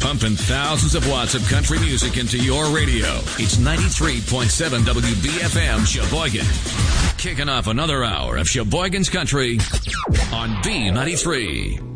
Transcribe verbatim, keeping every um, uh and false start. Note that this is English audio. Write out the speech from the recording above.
Pumping thousands of watts of country music into your radio. It's ninety-three point seven W B F M Sheboygan. Kicking off another hour of Sheboygan's Country on B ninety-three.